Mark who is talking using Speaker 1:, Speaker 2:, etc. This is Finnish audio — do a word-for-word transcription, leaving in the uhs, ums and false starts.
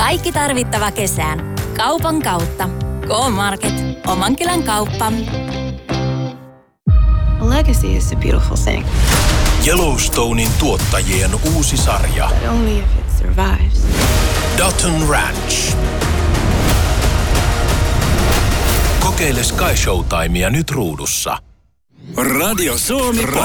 Speaker 1: Kaikki tarvittava kesään. Kaupan kautta. K-Market. Oman kylän kauppa.
Speaker 2: A legacy is a beautiful thing.
Speaker 3: Yellowstonein tuottajien uusi sarja.
Speaker 2: But only if it survives.
Speaker 3: Dutton Ranch. Kokeile Sky Showtimea nyt ruudussa.
Speaker 4: Radio Suomi.